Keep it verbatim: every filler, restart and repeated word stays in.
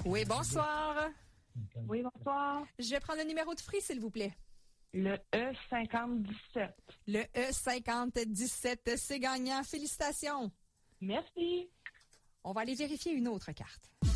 Oui, bonsoir. Oui, bonsoir. Je vais prendre le numéro de free, s'il vous plaît. Le E cinquante dix-sept. Le E cinquante dix-sept, c'est gagnant. Félicitations. Merci. On va aller vérifier une autre carte.